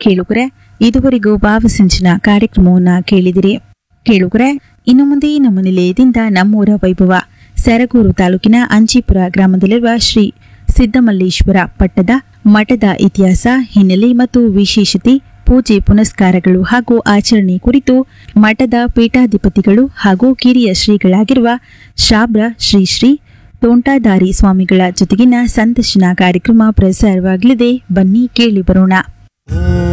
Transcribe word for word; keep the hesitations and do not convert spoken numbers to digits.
ಕೇಳುಗರೆ, ಇದುವರೆಗೂ ಭಾವಸಿಂಚನ ಕಾರ್ಯಕ್ರಮವನ್ನ ಕೇಳಿದಿರಿ. ಕೇಳುಗರೆ, ಇನ್ನು ಮುಂದೆ ನಮ್ಮ ನಿಲಯದಿಂದ ನಮ್ಮೂರ ವೈಭವ ಸರಗೂರು ತಾಲೂಕಿನ ಅಂಚಿಪುರ ಗ್ರಾಮದಲ್ಲಿರುವ ಶ್ರೀ ಸಿದ್ದಮಲ್ಲೇಶ್ವರ ಪಟ್ಟದ ಮಠದ ಇತಿಹಾಸ, ಹಿನ್ನೆಲೆ ಮತ್ತು ವಿಶೇಷತೆ, ಪೂಜೆ ಪುನಸ್ಕಾರಗಳು ಹಾಗೂ ಆಚರಣೆ ಕುರಿತು ಮಠದ ಪೀಠಾಧಿಪತಿಗಳು ಹಾಗೂ ಕಿರಿಯ ಶ್ರೀಗಳಾಗಿರುವ ಶಾಬ್ರ ಶ್ರೀ ಶ್ರೀ ತೋಂಟಾದಾರಿ ಸ್ವಾಮಿಗಳ ಜೊತೆಗಿನ ಸಂದರ್ಶನ ಕಾರ್ಯಕ್ರಮ ಪ್ರಸಾರವಾಗಲಿದೆ. ಬನ್ನಿ ಕೇಳಿ ಬರೋಣ.